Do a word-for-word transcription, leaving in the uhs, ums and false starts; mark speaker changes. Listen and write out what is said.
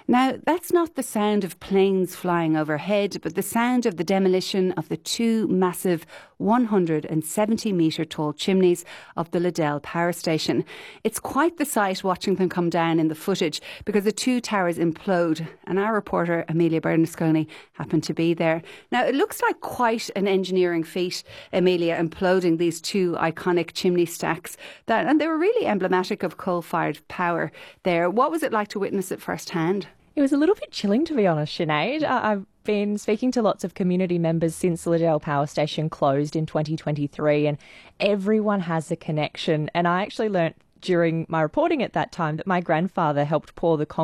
Speaker 1: Now, that's not the sound of planes flying overhead, but the sound of the demolition of the two massive one hundred seventy metre tall chimneys of the Liddell Power Station. It's quite the sight watching them come down in the footage because the two towers implode, and our reporter Amelia Bernasconi happened to be there. Now, it looks like quite an engineering feat, Amelia, imploding these two iconic chimney stacks, that, and they were really emblematic of coal-fired power there. What was it like to witness it firsthand?
Speaker 2: It was a little bit chilling, to be honest, Sinead. I've been speaking to lots of community members since the Liddell Power Station closed in twenty twenty-three, and everyone has a connection. And I actually learnt during my reporting at that time that my grandfather helped pour the concrete